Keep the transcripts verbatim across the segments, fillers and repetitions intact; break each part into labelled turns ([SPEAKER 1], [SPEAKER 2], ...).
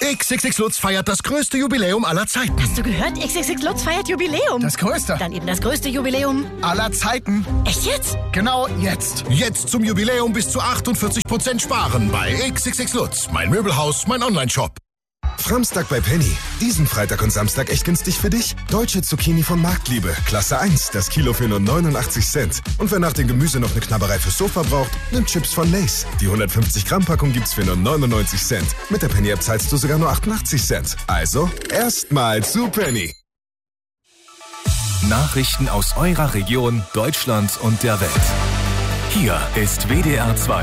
[SPEAKER 1] X X X Lutz feiert das größte Jubiläum aller Zeiten.
[SPEAKER 2] Hast du gehört? X X X Lutz feiert Jubiläum.
[SPEAKER 3] Das größte?
[SPEAKER 2] Dann eben das größte Jubiläum
[SPEAKER 3] aller Zeiten.
[SPEAKER 2] Echt jetzt?
[SPEAKER 3] Genau jetzt.
[SPEAKER 1] Jetzt zum Jubiläum bis zu achtundvierzig Prozent sparen bei X X X Lutz. Mein Möbelhaus, mein Onlineshop.
[SPEAKER 4] Framstag bei Penny. Diesen Freitag und Samstag echt günstig für dich? Deutsche Zucchini von Marktliebe. Klasse eins. Das Kilo für nur neunundachtzig Cent. Und wer nach dem Gemüse noch eine Knabberei fürs Sofa braucht, nimmt Chips von Lay's. Die hundertfünfzig Gramm Packung gibt's für nur neunundneunzig Cent. Mit der Penny-App zahlst du sogar nur achtundachtzig Cent. Also, erstmal zu Penny.
[SPEAKER 5] Nachrichten aus eurer Region, Deutschland und der Welt. Hier ist W D R zwei.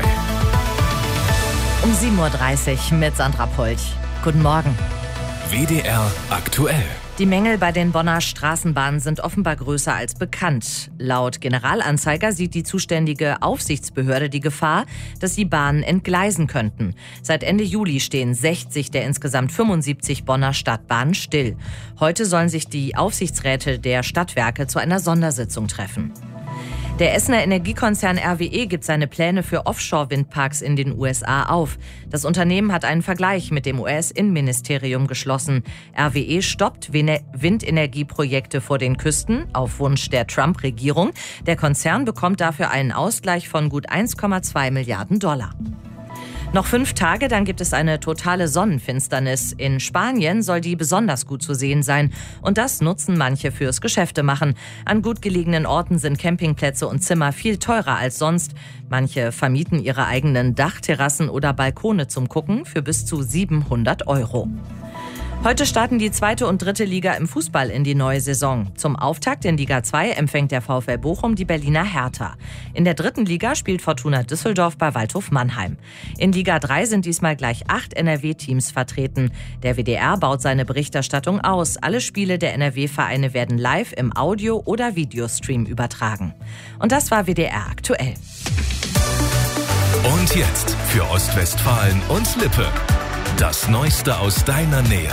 [SPEAKER 6] Um sieben Uhr dreißig mit Sandra Polch. Guten Morgen.
[SPEAKER 5] W D R aktuell.
[SPEAKER 6] Die Mängel bei den Bonner Straßenbahnen sind offenbar größer als bekannt. Laut Generalanzeiger sieht die zuständige Aufsichtsbehörde die Gefahr, dass die Bahnen entgleisen könnten. Seit Ende Juli stehen sechzig der insgesamt fünfundsiebzig Bonner Stadtbahnen still. Heute sollen sich die Aufsichtsräte der Stadtwerke zu einer Sondersitzung treffen. Der Essener Energiekonzern R W E gibt seine Pläne für Offshore-Windparks in den U S A auf. Das Unternehmen hat einen Vergleich mit dem U S-Innenministerium geschlossen. R W E stoppt Windenergieprojekte vor den Küsten auf Wunsch der Trump-Regierung. Der Konzern bekommt dafür einen Ausgleich von gut eins Komma zwei Milliarden Dollar. Noch fünf Tage, dann gibt es eine totale Sonnenfinsternis. In Spanien soll die besonders gut zu sehen sein. Und das nutzen manche fürs Geschäftemachen. An gut gelegenen Orten sind Campingplätze und Zimmer viel teurer als sonst. Manche vermieten ihre eigenen Dachterrassen oder Balkone zum Gucken für bis zu siebenhundert Euro. Heute starten die zweite und dritte Liga im Fußball in die neue Saison. Zum Auftakt in Liga zwei empfängt der VfL Bochum die Berliner Hertha. In der dritten Liga spielt Fortuna Düsseldorf bei Waldhof Mannheim. In Liga drei sind diesmal gleich acht N R W-Teams vertreten. Der W D R baut seine Berichterstattung aus. Alle Spiele der N R W-Vereine werden live im Audio- oder Videostream übertragen. Und das war W D R aktuell.
[SPEAKER 5] Und jetzt für Ostwestfalen und Lippe. Das Neueste aus deiner Nähe.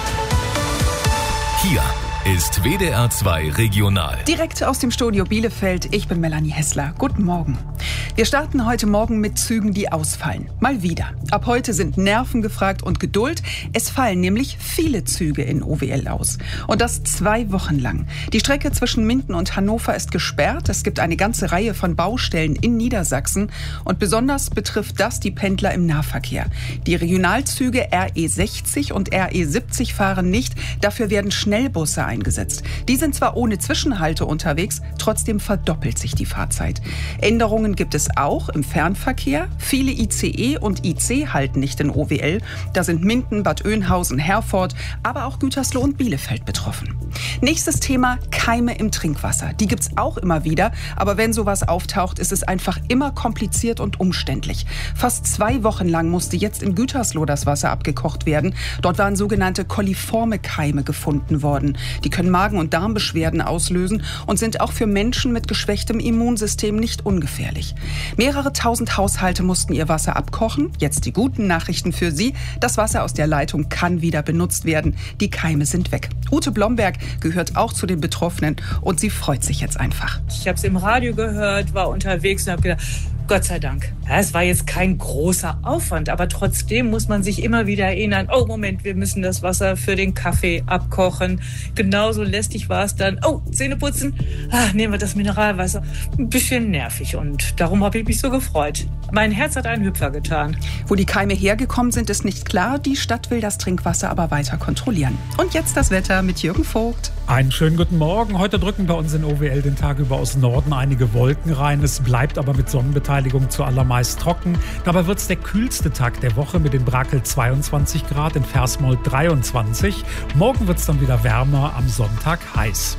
[SPEAKER 5] Hier ist W D R zwei Regional.
[SPEAKER 7] Direkt aus dem Studio Bielefeld, ich bin Melanie Hessler. Guten Morgen. Wir starten heute Morgen mit Zügen, die ausfallen. Mal wieder. Ab heute sind Nerven gefragt und Geduld. Es fallen nämlich viele Züge in O W L aus. Und das zwei Wochen lang. Die Strecke zwischen Minden und Hannover ist gesperrt. Es gibt eine ganze Reihe von Baustellen in Niedersachsen. Und besonders betrifft das die Pendler im Nahverkehr. Die Regionalzüge R E sechzig und R E siebzig fahren nicht. Dafür werden Schnellbusse eingesetzt. Die sind zwar ohne Zwischenhalte unterwegs, trotzdem verdoppelt sich die Fahrzeit. Änderungen gibt es auch im Fernverkehr. Viele I C E und I C halten nicht in O W L. Da sind Minden, Bad Oeynhausen, Herford, aber auch Gütersloh und Bielefeld betroffen. Nächstes Thema: Keime im Trinkwasser. Die gibt's auch immer wieder, aber wenn sowas auftaucht, ist es einfach immer kompliziert und umständlich. Fast zwei Wochen lang musste jetzt in Gütersloh das Wasser abgekocht werden. Dort waren sogenannte koliforme Keime gefunden worden. Die können Magen- und Darmbeschwerden auslösen und sind auch für Menschen mit geschwächtem Immunsystem nicht ungefährlich. Mehrere tausend Haushalte mussten ihr Wasser abkochen. Jetzt die guten Nachrichten für Sie: Das Wasser aus der Leitung kann wieder benutzt werden. Die Keime sind weg. Ute Blomberg gehört auch zu den Betroffenen und sie freut sich jetzt einfach.
[SPEAKER 8] Ich habe es im Radio gehört, war unterwegs und habe gedacht, Gott sei Dank. Ja, es war jetzt kein großer Aufwand, aber trotzdem muss man sich immer wieder erinnern, oh Moment, wir müssen das Wasser für den Kaffee abkochen. Genauso lästig war es dann, oh, Zähne putzen, ah, nehmen wir das Mineralwasser. Ein bisschen nervig und darum habe ich mich so gefreut. Mein Herz hat einen Hüpfer getan.
[SPEAKER 7] Wo die Keime hergekommen sind, ist nicht klar. Die Stadt will das Trinkwasser aber weiter kontrollieren. Und jetzt das Wetter mit Jürgen Vogt.
[SPEAKER 9] Einen schönen guten Morgen. Heute drücken bei uns in O W L den Tag über aus Norden einige Wolken rein. Es bleibt aber mit Sonnenbeteiligung zuallermeist trocken. Dabei wird es der kühlste Tag der Woche mit in Brakel zweiundzwanzig Grad, in Versmold dreiundzwanzig. Morgen wird es dann wieder wärmer, am Sonntag heiß.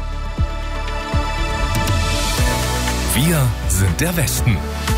[SPEAKER 5] Wir sind der Westen.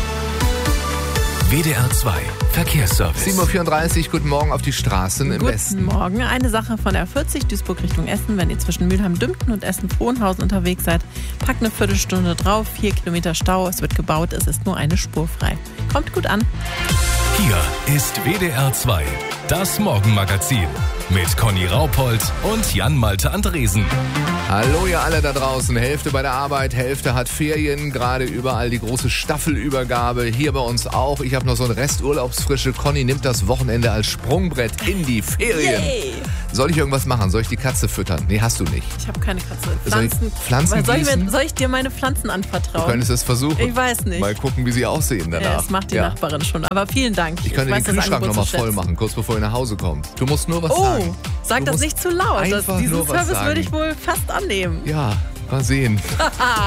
[SPEAKER 5] W D R zwei Verkehrsservice.
[SPEAKER 10] sieben Uhr vierunddreißig, guten Morgen auf die Straßen im
[SPEAKER 11] guten
[SPEAKER 10] Westen.
[SPEAKER 11] Guten Morgen. Eine Sache von der vierzig Duisburg Richtung Essen. Wenn ihr zwischen Mülheim-Dümpten und Essen-Frohnhausen unterwegs seid, packt eine Viertelstunde drauf. Vier Kilometer Stau. Es wird gebaut. Es ist nur eine Spur frei. Kommt gut an.
[SPEAKER 5] Hier ist W D R zwei, das Morgenmagazin mit Conny Raupold und Jan Malte Andresen.
[SPEAKER 10] Hallo ihr alle da draußen. Hälfte bei der Arbeit, Hälfte hat Ferien. Gerade überall die große Staffelübergabe. Hier bei uns auch. Ich habe noch so ein Resturlaubsfrische. Conny nimmt das Wochenende als Sprungbrett in die Ferien.
[SPEAKER 11] Yay.
[SPEAKER 10] Soll ich irgendwas machen? Soll ich die Katze füttern? Nee, hast du nicht.
[SPEAKER 11] Ich habe keine Katze.
[SPEAKER 10] Soll ich
[SPEAKER 11] Pflanzen.
[SPEAKER 10] Pflanzen
[SPEAKER 11] soll, ich
[SPEAKER 10] gießen?
[SPEAKER 11] mir, soll ich dir meine Pflanzen anvertrauen?
[SPEAKER 10] Du könntest es versuchen.
[SPEAKER 11] Ich weiß nicht.
[SPEAKER 10] Mal gucken, wie sie aussehen danach.
[SPEAKER 11] Ja, das macht die
[SPEAKER 10] Ja.
[SPEAKER 11] Nachbarin schon. Aber vielen Dank.
[SPEAKER 10] Ich könnte
[SPEAKER 11] weiß
[SPEAKER 10] den
[SPEAKER 11] das
[SPEAKER 10] Kühlschrank
[SPEAKER 11] Angebot
[SPEAKER 10] nochmal
[SPEAKER 11] zu
[SPEAKER 10] voll
[SPEAKER 11] schätzen.
[SPEAKER 10] machen, kurz bevor ihr nach Hause kommt. Du musst nur was
[SPEAKER 11] Oh,
[SPEAKER 10] sagen.
[SPEAKER 11] sag
[SPEAKER 10] Du
[SPEAKER 11] das
[SPEAKER 10] musst
[SPEAKER 11] nicht zu laut. Das,
[SPEAKER 10] einfach
[SPEAKER 11] diesen
[SPEAKER 10] nur was
[SPEAKER 11] Service
[SPEAKER 10] sagen.
[SPEAKER 11] würde ich wohl fast annehmen.
[SPEAKER 10] Ja, mal sehen.